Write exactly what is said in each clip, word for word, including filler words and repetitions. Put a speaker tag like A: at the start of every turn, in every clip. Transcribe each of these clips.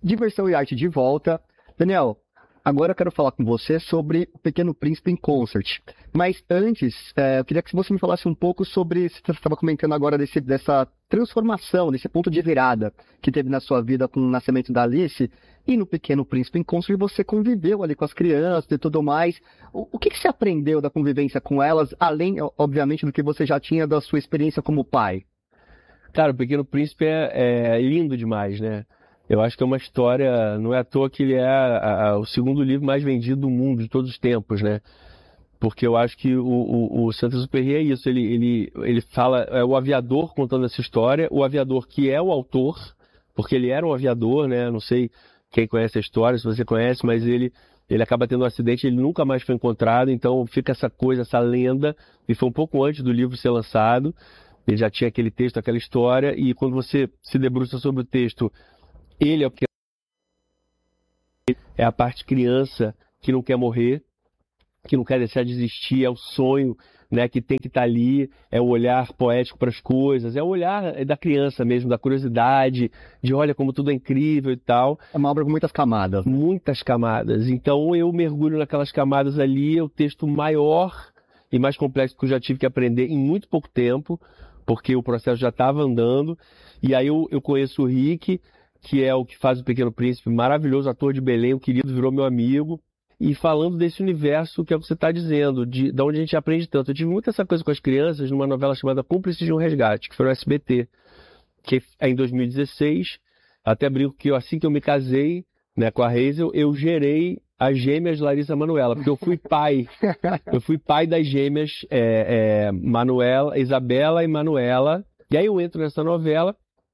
A: Diversão e Arte de volta. Daniel, agora eu quero falar com você sobre O Pequeno Príncipe em Concert. Mas antes, é, eu queria que você me falasse um pouco sobre, você estava comentando agora desse, dessa transformação, desse ponto de virada que teve na sua vida com o nascimento da Alice. E no Pequeno Príncipe em Concert você conviveu ali com as crianças e tudo mais. O, o que, que você aprendeu da convivência com elas, além, obviamente, do que você já tinha da sua experiência como pai?
B: Cara, o Pequeno Príncipe é, é lindo demais, né? Eu acho que é uma história, não é à toa que ele é a, a, o segundo livro mais vendido do mundo de todos os tempos, né? Porque eu acho que o, o, o Saint-Exupéry é isso, ele, ele, ele fala, é o aviador contando essa história, o aviador que é o autor, porque ele era um aviador, né? Não sei quem conhece a história, se você conhece, mas ele, ele acaba tendo um acidente, ele nunca mais foi encontrado, então fica essa coisa, essa lenda, e foi um pouco antes do livro ser lançado, ele já tinha aquele texto, aquela história, e quando você se debruça sobre o texto, ele é o que é a parte criança que não quer morrer, que não quer deixar de existir, é o sonho, né, que tem que estar ali, é o olhar poético para as coisas, é o olhar da criança mesmo, da curiosidade, de olha como tudo é incrível e tal.
A: É uma obra com muitas camadas.
B: Muitas camadas. Então eu mergulho naquelas camadas ali, é o texto maior e mais complexo que eu já tive que aprender em muito pouco tempo, porque o processo já estava andando. E aí eu, eu conheço o Rick, que é o que faz o Pequeno Príncipe, maravilhoso ator de Belém, o querido, virou meu amigo. E falando desse universo que é o que você está dizendo, de, de onde a gente aprende tanto. Eu tive muita essa coisa com as crianças numa novela chamada Cúmplices de um Resgate, que foi no S B T, que é em dois mil e dezesseis. Até brinco que eu, assim que eu me casei, né, com a Hazel, eu gerei as gêmeas Larissa Manoela, porque eu fui pai. Eu fui pai das gêmeas é, é, Manuela, Isabela e Manuela. E aí eu entro nessa novela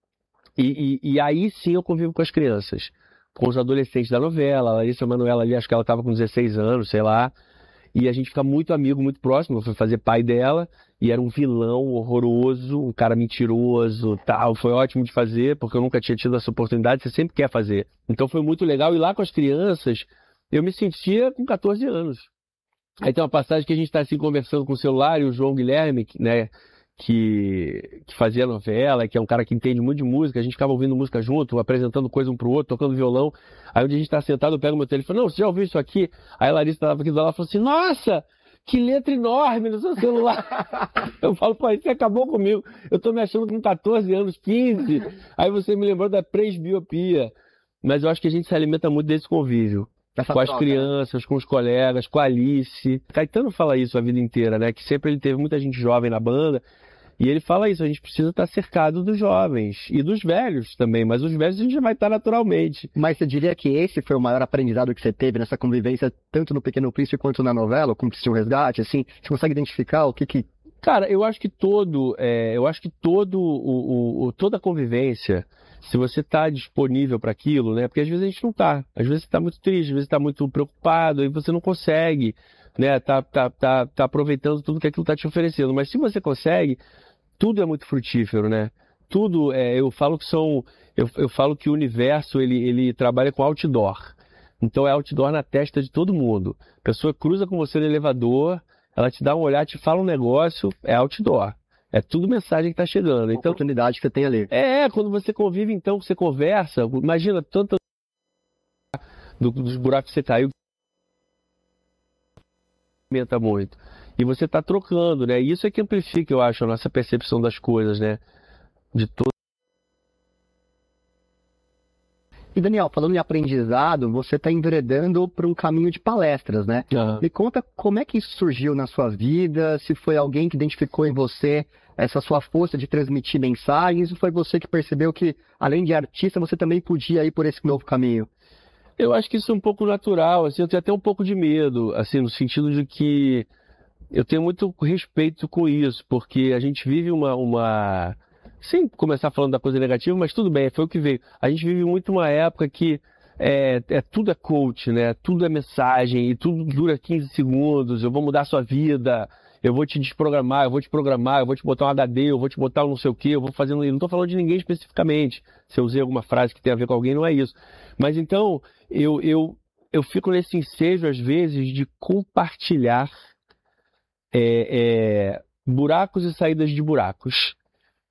B: e, e, e aí sim eu convivo com as crianças. Com os adolescentes da novela, a Larissa Manoela ali, acho que ela estava com dezesseis anos, sei lá, e a gente fica muito amigo, muito próximo, eu fui fazer pai dela, e era um vilão horroroso, um cara mentiroso, tal, foi ótimo de fazer, porque eu nunca tinha tido essa oportunidade, você sempre quer fazer. Então foi muito legal, e lá com as crianças, eu me sentia com quatorze anos. Aí tem uma passagem que a gente está assim conversando com o celular, e o João Guilherme, né, Que, que fazia a novela, que é um cara que entende muito de música, a gente ficava ouvindo música junto, apresentando coisa um pro outro, tocando violão. Aí onde a gente tá sentado, eu pego meu telefone e falo, não, você já ouviu isso aqui? Aí a Larissa estava aqui do lado e falou assim, nossa, que letra enorme no seu celular. Eu falo, pô, isso acabou comigo. Eu tô me achando com quatorze anos, quinze. Aí você me lembrou da presbiopia. Mas eu acho que a gente se alimenta muito desse convívio.
A: Essa
B: com as
A: troca,
B: crianças, né? Com os colegas, com a Alice. Caetano fala isso a vida inteira, né? Que sempre ele teve muita gente jovem na banda. E ele fala isso, a gente precisa estar cercado dos jovens e dos velhos também, mas os velhos a gente já vai estar naturalmente.
A: Mas você diria que esse foi o maior aprendizado que você teve nessa convivência, tanto no Pequeno Príncipe quanto na novela, como Cúmplices de um Resgate, assim? Você consegue identificar o que que...
B: Cara, eu acho que todo, é, eu acho que todo o, o, toda a convivência, se você está disponível para aquilo, né? Porque às vezes a gente não está, às vezes você está muito triste, às vezes está muito preocupado, e você não consegue, né? Tá, tá, tá, tá aproveitando tudo que aquilo está te oferecendo. Mas se você consegue, tudo é muito frutífero, né? Tudo, é, eu falo que são, eu, eu falo que o universo ele, ele trabalha com outdoor. Então é outdoor na testa de todo mundo. A pessoa cruza com você no elevador, ela te dá um olhar, te fala um negócio, é outdoor. É tudo mensagem que está chegando. Então,
A: oportunidade que você tem ali.
B: É, quando você convive, então, você conversa, imagina tanto do, dos buracos que você caiu, aumenta muito. E você está trocando, né? E isso é que amplifica, eu acho, a nossa percepção das coisas, né? De todo.
A: E Daniel, falando em aprendizado, você está enveredando para um caminho de palestras, né?
B: Uhum.
A: Me conta como é que isso surgiu na sua vida, se foi alguém que identificou em você essa sua força de transmitir mensagens, ou foi você que percebeu que, além de artista, você também podia ir por esse novo caminho?
B: Eu acho que isso é um pouco natural, assim, eu tenho até um pouco de medo, assim, no sentido de que eu tenho muito respeito com isso, porque a gente vive uma, uma... Sem começar falando da coisa negativa, mas tudo bem, foi o que veio. A gente vive muito uma época que é, é, tudo é coach, né? Tudo é mensagem, e tudo dura quinze segundos, eu vou mudar a sua vida, eu vou te desprogramar, eu vou te programar, eu vou te botar um H D, eu vou te botar um não sei o quê, eu vou fazendo... Eu não estou falando de ninguém especificamente. Se eu usei alguma frase que tem a ver com alguém, não é isso. Mas então, eu, eu, eu fico nesse ensejo, às vezes, de compartilhar É, é, buracos e saídas de buracos.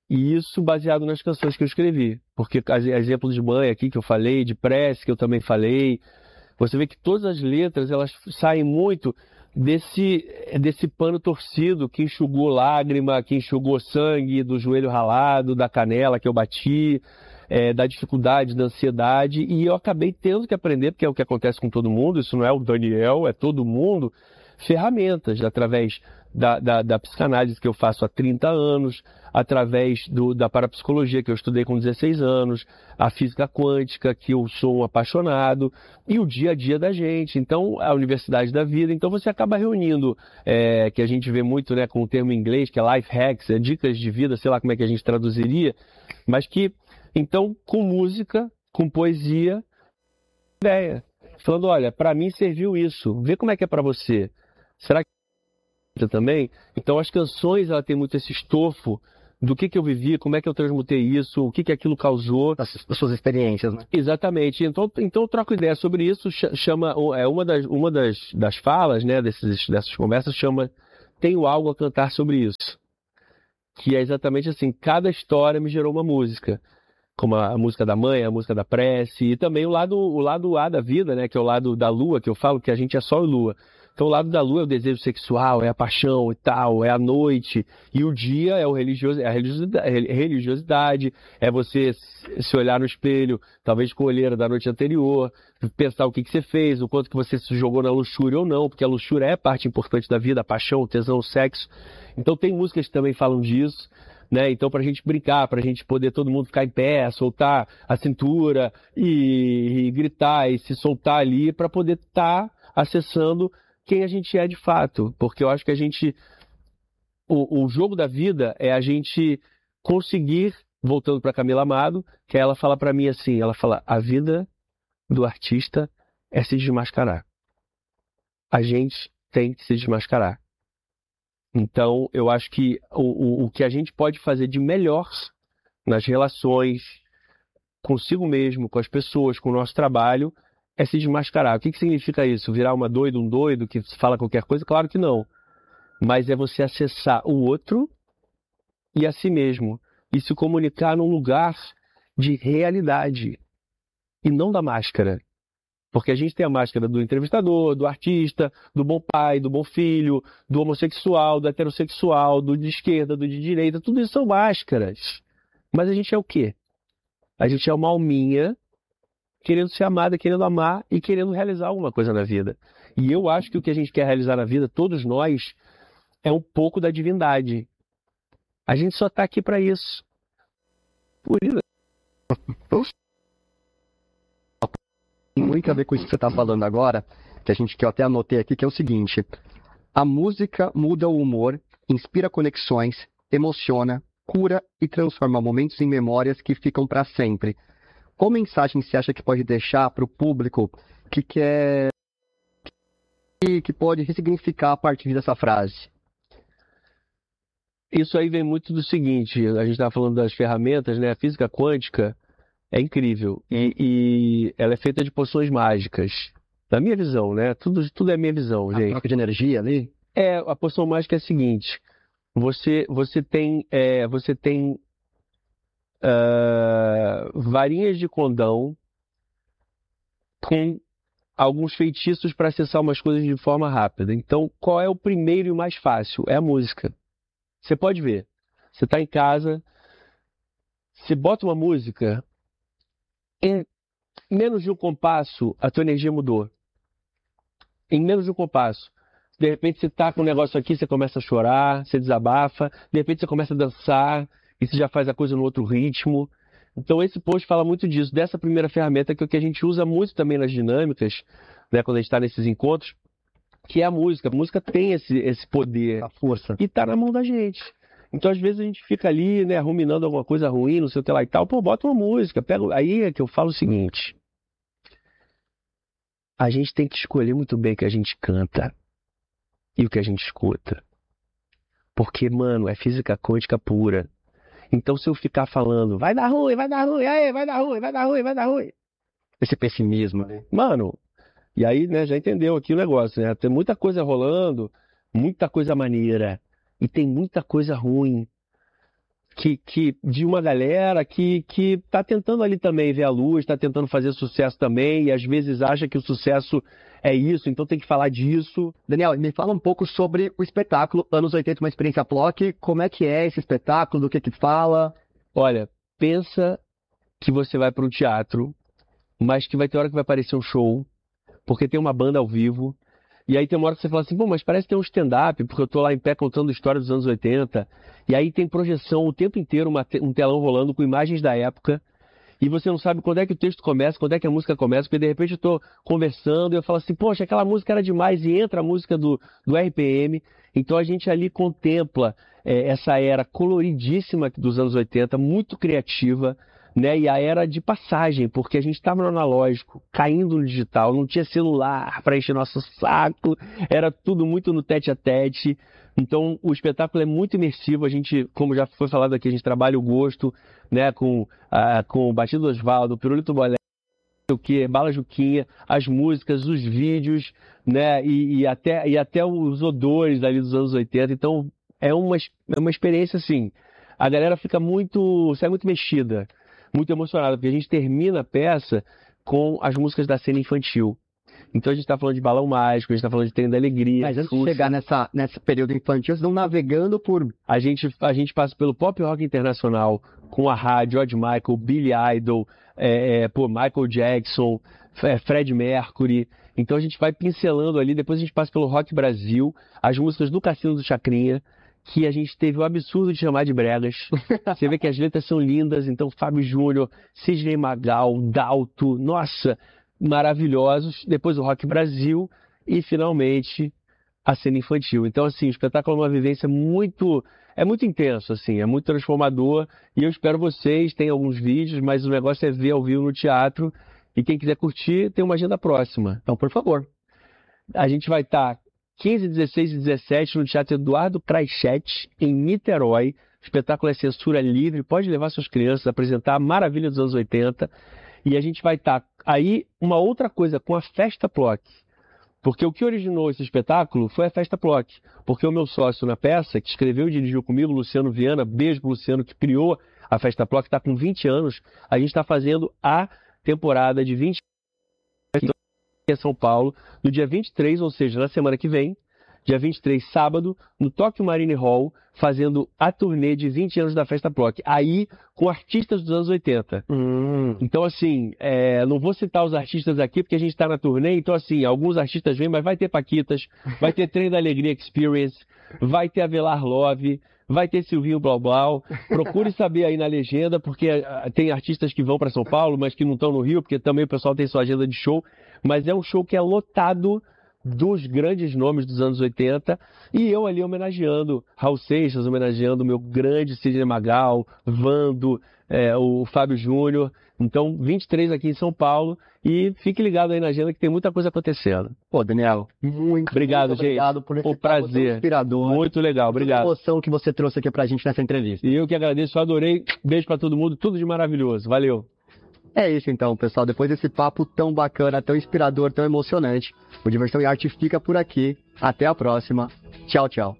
B: E isso baseado nas canções que eu escrevi. Porque as- exemplo de mãe aqui que eu falei, de prece que eu também falei, você vê que todas as letras elas saem muito desse, desse pano torcido que enxugou lágrima, que enxugou sangue do joelho ralado, da canela que eu bati, é, da dificuldade, da ansiedade. E eu acabei tendo que aprender, porque é o que acontece com todo mundo, isso não é o Daniel, é todo mundo, ferramentas através da, da, da psicanálise que eu faço há trinta anos, através do, da parapsicologia que eu estudei com dezesseis anos, a física quântica que eu sou um apaixonado, e o dia a dia da gente. Então, a universidade da vida. Então, você acaba reunindo, é, que a gente vê muito, né, com o termo em inglês, que é life hacks, é dicas de vida, sei lá como é que a gente traduziria, mas que, então, com música, com poesia, ideia. Falando, olha, para mim serviu isso, vê como é que é para você. Será que também? Então, as canções, ela tem muito esse estofo do que, que eu vivi, como é que eu transmutei isso, o que, que aquilo causou.
A: Das, das suas experiências, né?
B: Exatamente. Então, então eu troco ideia sobre isso. cha- Chama, é uma das, uma das, das falas, né, desses, dessas conversas, chama Tenho Algo a Cantar sobre Isso. Que é exatamente assim, cada história me gerou uma música. Como a, a música da mãe, a música da prece, e também o lado, o lado A da vida, né, que é o lado da lua, que eu falo que a gente é sol e lua. Então o lado da lua é o desejo sexual, é a paixão e tal, é a noite, e o dia é, o religioso, é a religiosidade, religiosidade, é você se olhar no espelho, talvez com a olheira da noite anterior, pensar o que, que você fez, o quanto que você se jogou na luxúria ou não, porque a luxúria é parte importante da vida, a paixão, o tesão, o sexo. Então tem músicas que também falam disso. Né? Então, para a gente brincar, para a gente poder todo mundo ficar em pé, soltar a cintura e, e gritar e se soltar ali para poder estar acessando quem a gente é de fato. Porque eu acho que a gente. O, o jogo da vida é a gente conseguir, voltando para Camila Amado, que ela fala para mim assim: ela fala, a vida do artista é se desmascarar. A gente tem que se desmascarar. Então, eu acho que o, o, o que a gente pode fazer de melhor nas relações, consigo mesmo, com as pessoas, com o nosso trabalho, é se desmascarar. O que, que significa isso? Virar uma doida, um doido que fala qualquer coisa? Claro que não. Mas é você acessar o outro e a si mesmo. E se comunicar num lugar de realidade e não da máscara. Porque a gente tem a máscara do entrevistador, do artista, do bom pai, do bom filho, do homossexual, do heterossexual, do de esquerda, do de direita. Tudo isso são máscaras. Mas a gente é o quê? A gente é uma alminha querendo ser amada, querendo amar e querendo realizar alguma coisa na vida. E eu acho que o que a gente quer realizar na vida, todos nós, é um pouco da divindade. A gente só está aqui para isso. Por isso.
A: Tem muito a ver com isso que você está falando agora, que a gente que eu até anotei aqui, que é o seguinte: a música muda o humor, inspira conexões, emociona, cura e transforma momentos em memórias que ficam para sempre. Qual mensagem você acha que pode deixar para o público que quer que, que pode ressignificar a partir dessa frase?
B: Isso aí vem muito do seguinte, a gente estava falando das ferramentas, né? A física quântica é incrível e, e ela é feita de poções mágicas. Na minha visão, né? Tudo, tudo é minha visão,
A: A
B: gente.
A: troca de energia ali?
B: É, a poção mágica é a seguinte: você, você tem, é, você tem ah, varinhas de condão com alguns feitiços para acessar umas coisas de forma rápida. Então, qual é o primeiro e o mais fácil? É a música. Você pode ver. Você está em casa, você bota uma música, em menos de um compasso, a tua energia mudou. Em menos de um compasso. De repente você tá com um negócio aqui, você começa a chorar, você desabafa, de repente você começa a dançar, e você já faz a coisa no outro ritmo. Então esse post fala muito disso, dessa primeira ferramenta que é o que a gente usa muito também nas dinâmicas, né, quando a gente está nesses encontros, que é a música. A música tem esse, esse poder.
A: A força.
B: E tá na mão da gente. Então, às vezes, a gente fica ali, né, ruminando alguma coisa ruim, não sei o que lá e tal. Pô, bota uma música. Pega... Aí é que eu falo o seguinte: a gente tem que escolher muito bem o que a gente canta e o que a gente escuta. Porque, mano, é física quântica pura. Então, se eu ficar falando, vai dar ruim, vai dar ruim, aí, vai dar ruim, vai dar ruim, vai dar ruim.
A: Esse pessimismo, né?
B: Mano, e aí, né, já entendeu aqui o negócio, né? Tem muita coisa rolando, muita coisa maneira. E tem muita coisa ruim. que, que, de uma galera que, que tá tentando ali também ver a luz, tá tentando fazer sucesso também, e às vezes acha que o sucesso é isso, então tem que falar disso.
A: Daniel, me fala um pouco sobre o espetáculo Anos oitenta, uma experiência Ploc. Como é que é esse espetáculo? Do que que fala?
B: Olha, pensa que você vai para um teatro, mas que vai ter hora que vai aparecer um show, porque tem uma banda ao vivo, e aí tem uma hora que você fala assim, pô, mas parece que tem um stand-up, porque eu tô lá em pé contando história dos anos oitenta, e aí tem projeção o tempo inteiro, uma te- um telão rolando com imagens da época, e você não sabe quando é que o texto começa, quando é que a música começa, porque de repente eu tô conversando e eu falo assim, poxa, aquela música era demais, e entra a música do, do R P M, então a gente ali contempla é, essa era coloridíssima dos anos oitenta, muito criativa, né? E a era de passagem, porque a gente estava no analógico, caindo no digital, não tinha celular para encher nosso saco, era tudo muito no tete a tete. Então o espetáculo é muito imersivo, a gente, como já foi falado aqui, a gente trabalha o gosto, né? Com, ah, com o Batido do Osvaldo, Pirulito Bolé, o que, Bala Juquinha, as músicas, os vídeos, né? E, e, até, e até os odores ali dos anos oitenta. Então é uma, é uma experiência assim. A galera fica muito, sai muito mexida, muito emocionada, porque a gente termina a peça com as músicas da cena infantil. Então a gente está falando de Balão Mágico, a gente está falando de Trem da Alegria.
A: Mas antes
B: Xuxa.
A: de chegar nessa, nesse período infantil, vocês vão navegando por...
B: A gente, a gente passa pelo pop rock internacional, com a rádio, George Michael, Billy Idol, é, é, pô, Michael Jackson, é, Fred Mercury. Então a gente vai pincelando ali, depois a gente passa pelo Rock Brasil, as músicas do Cassino do Chacrinha, que a gente teve o absurdo de chamar de bregas. Você vê que as letras são lindas, então Fábio Júnior, Sidney Magal, Dalto, nossa, maravilhosos. Depois o Rock Brasil e finalmente a cena infantil. Então assim, o espetáculo é uma vivência muito, é muito intenso, assim, é muito transformador, e eu espero vocês, tem alguns vídeos, mas o negócio é ver ao vivo no teatro, e quem quiser curtir, tem uma agenda próxima.
A: Então, por favor.
B: A gente vai estar quinze, dezesseis e dezessete no Teatro Eduardo Kraichet, em Niterói. O espetáculo é censura livre, pode levar suas crianças a apresentar a maravilha dos anos oitenta. E a gente vai estar aí, uma outra coisa, com a Festa Ploc. Porque o que originou esse espetáculo foi a Festa Ploc. Porque o meu sócio na peça, que escreveu e dirigiu comigo, Luciano Viana, beijo pro Luciano, que criou a Festa Ploc, está com vinte anos. A gente está fazendo a temporada de vinte em São Paulo, no dia vinte e três, ou seja, na semana que vem, dia vinte e três, sábado, no Tokyo Marine Hall, fazendo a turnê de vinte anos da Festa Ploc. Aí, com artistas dos anos oitenta.
A: Hum.
B: Então, assim, é, não vou citar os artistas aqui, porque a gente está na turnê, então, assim, alguns artistas vêm, mas vai ter Paquitas, vai ter Trem da Alegria Experience, vai ter Avelar Love, vai ter Silvinho Blau Blau. Procure saber aí na legenda, porque uh, tem artistas que vão para São Paulo, mas que não estão no Rio, porque também o pessoal tem sua agenda de show. Mas é um show que é lotado dos grandes nomes dos anos oitenta, e eu ali homenageando Raul Seixas, homenageando o meu grande Sidney Magal, Vando, é, o Fábio Júnior. Então, vinte e três aqui em São Paulo, e fique ligado aí na agenda que tem muita coisa acontecendo.
A: Pô, Daniel, muito
B: obrigado,
A: muito
B: gente.
A: obrigado por esse
B: Um prazer.
A: inspirador.
B: Muito legal, obrigado.
A: A emoção que você trouxe aqui pra gente nessa entrevista.
B: E eu que agradeço, eu adorei. Beijo pra todo mundo, tudo de maravilhoso. Valeu.
A: É isso então, pessoal. Depois desse papo tão bacana, tão inspirador, tão emocionante, o Diversão e Arte fica por aqui. Até a próxima. Tchau, tchau.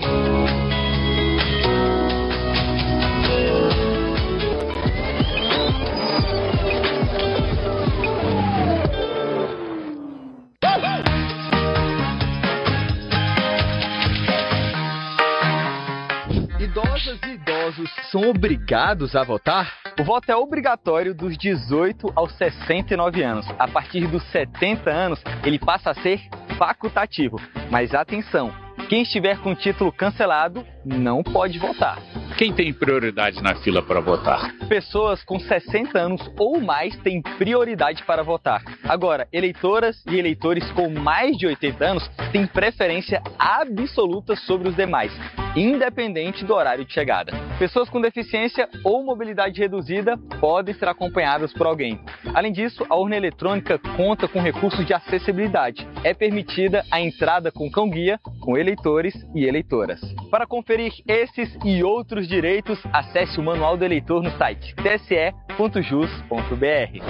C: Idosas e idosos são obrigados a votar? O voto é obrigatório dos dezoito aos sessenta e nove anos. A partir dos setenta anos, ele passa a ser facultativo. Mas atenção, quem estiver com o título cancelado não pode votar.
D: Quem tem prioridade na fila para votar?
C: Pessoas com sessenta anos ou mais têm prioridade para votar. Agora, eleitoras e eleitores com mais de oitenta anos têm preferência absoluta sobre os demais, independente do horário de chegada. Pessoas com deficiência ou mobilidade reduzida podem ser acompanhadas por alguém. Além disso, a urna eletrônica conta com recursos de acessibilidade. É permitida a entrada com cão-guia, com eleitores e eleitoras. Para conferir esses e outros direitos, acesse o Manual do Eleitor no site t s e ponto jus ponto b r.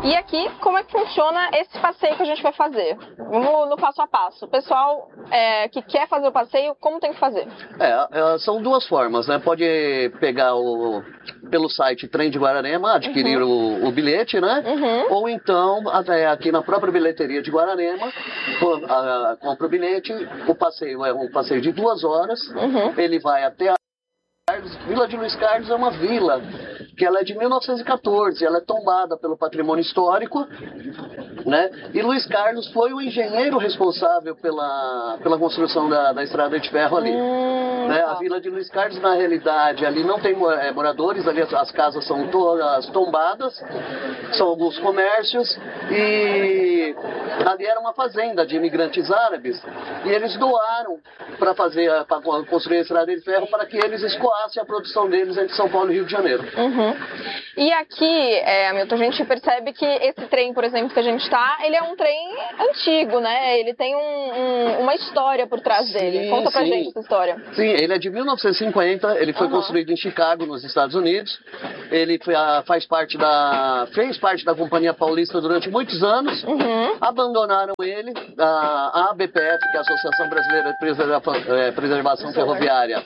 E: E aqui, como é que funciona esse passeio que a gente vai fazer? Vamos no passo a passo. O pessoal é, que quer fazer o passeio, como tem que fazer?
F: É, são duas formas, né? Pode pegar o, pelo site Trem de Guararema, adquirir uhum. o, o bilhete, né? Uhum. Ou então, até aqui na própria bilheteria de Guararema, compra o bilhete, o passeio é um passeio de duas horas, uhum. ele vai até a Vila de Luiz Carlos. É uma vila que ela é de mil novecentos e quatorze, ela é tombada pelo patrimônio histórico, né? E Luiz Carlos foi o engenheiro responsável pela, pela construção da, da estrada de ferro ali. Hum, né? A Vila de Luiz Carlos, na realidade, ali não tem é, moradores, ali as, as casas são todas tombadas, são alguns comércios, e ali era uma fazenda de imigrantes árabes, e eles doaram para fazer, para construir a estrada de ferro, para que eles escoassem a produção deles entre São Paulo e Rio de Janeiro.
E: Uhum. E aqui, é, Hamilton, a gente percebe que esse trem, por exemplo, que a gente está, ele é um trem antigo, né? Ele tem um, um, uma história por trás sim, dele. Conta pra sim. gente essa história.
F: Sim, ele é de mil novecentos e cinquenta, ele foi uhum. construído em Chicago, nos Estados Unidos. Ele foi, a, faz parte da, fez parte da Companhia Paulista durante muitos anos. Uhum. Abandonaram ele, a, a A B P F, que é a Associação Brasileira de Preserva, é, Preservação Ferroviária,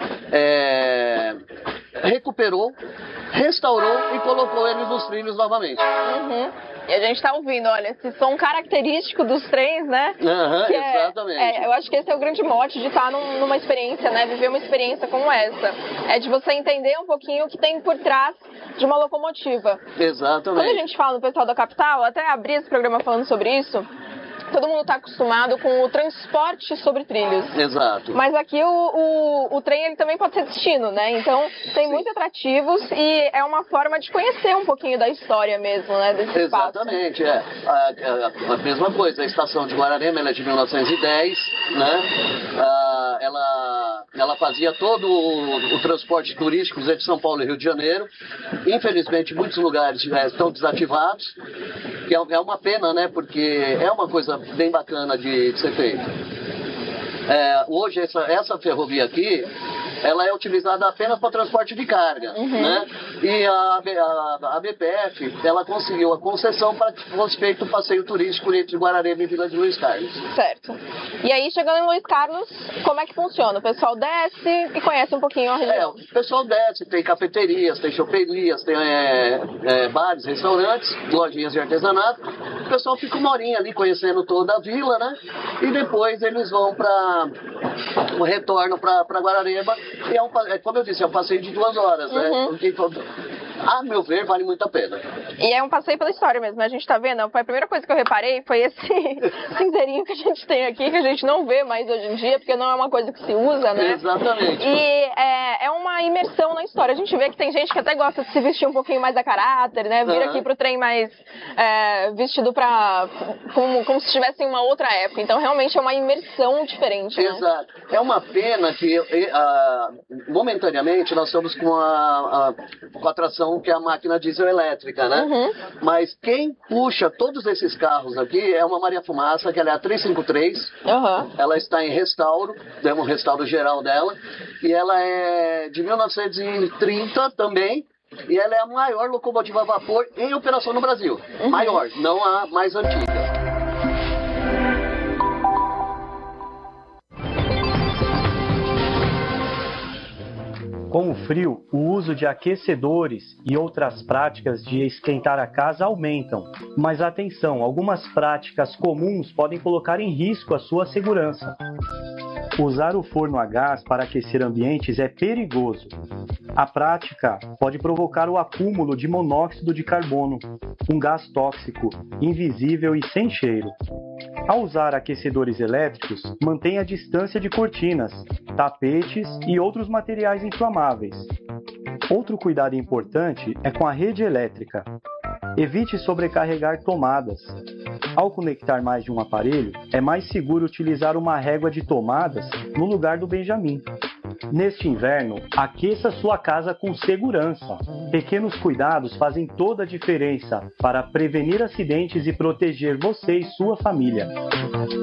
F: é, recuperou, restaurou e colocou ele nos trilhos novamente.
E: Uhum. E a gente está ouvindo, olha, esse som característico dos trens, né?
F: Uhum,
E: que
F: exatamente.
E: É, é, eu acho que esse é o grande mote de estar num, numa experiência, né? Viver uma experiência como essa. É de você entender um pouquinho o que tem por trás de uma locomotiva.
F: Exatamente.
E: Quando a gente fala no pessoal da capital, até abri esse programa falando sobre isso, todo mundo está acostumado com o transporte sobre trilhos.
F: Exato.
E: Mas aqui o, o, o trem ele também pode ser destino, né? Então tem muitos atrativos e é uma forma de conhecer um pouquinho da história mesmo, né? Desse
F: Exatamente,
E: espaço.
F: é. A, a, a mesma coisa, a estação de Guararema, ela é de mil novecentos e dez, né? Ah, ela, ela fazia todo o, o transporte turístico entre São Paulo e Rio de Janeiro. Infelizmente, muitos lugares é, estão desativados, que é, é uma pena, né? Porque é uma coisa bem bacana de, de ser feito. É, hoje essa, essa ferrovia aqui, ela é utilizada apenas para transporte de carga, uhum. né? E a, a, a B P F, ela conseguiu a concessão para que fosse feito o passeio turístico entre Guararema e Vila de Luiz Carlos.
E: Certo. E aí, chegando em Luiz Carlos, como é que funciona? O pessoal desce e conhece um pouquinho a região?
F: É, o pessoal desce, tem cafeterias, tem choperias, tem é, é, bares, restaurantes, lojinhas de artesanato. O pessoal fica uma horinha ali conhecendo toda a vila, né? E depois eles vão para o retorno para Guararema. E é um, como eu disse, é um passeio de duas horas, né?
E: Uhum.
F: Então, a meu ver, vale muito a pena.
E: E é um passeio pela história mesmo, né? A gente tá vendo, a primeira coisa que eu reparei foi esse cinzeirinho que a gente tem aqui, que a gente não vê mais hoje em dia, porque não é uma coisa que se usa, né?
F: Exatamente.
E: E é, é uma imersão na história. A gente vê que tem gente que até gosta de se vestir um pouquinho mais a caráter, né? Vir uhum. aqui pro trem mais é, vestido pra... Como, como se estivesse em uma outra época. Então, realmente, é uma imersão diferente, né?
F: Exato. É uma pena que, uh, momentaneamente, nós estamos com a, a, com a atração que é a máquina diesel elétrica, né? Uhum. Mas quem puxa todos esses carros aqui é uma Maria Fumaça, que ela é a trezentos e cinquenta e três. Uhum. Ela está em restauro, é um restauro geral dela. E ela é de mil novecentos e trinta também. E ela é a maior locomotiva a vapor em operação no Brasil. Uhum. Maior, não a mais antiga.
G: Com o frio, o uso de aquecedores e outras práticas de esquentar a casa aumentam. Mas atenção, algumas práticas comuns podem colocar em risco a sua segurança. Usar o forno a gás para aquecer ambientes é perigoso. A prática pode provocar o acúmulo de monóxido de carbono, um gás tóxico, invisível e sem cheiro. Ao usar aquecedores elétricos, mantenha a distância de cortinas, tapetes e outros materiais inflamáveis. Outro cuidado importante é com a rede elétrica. Evite sobrecarregar tomadas. Ao conectar mais de um aparelho, é mais seguro utilizar uma régua de tomadas no lugar do Benjamin. Neste inverno, aqueça sua casa com segurança. Pequenos cuidados fazem toda a diferença para prevenir acidentes e proteger você e sua família.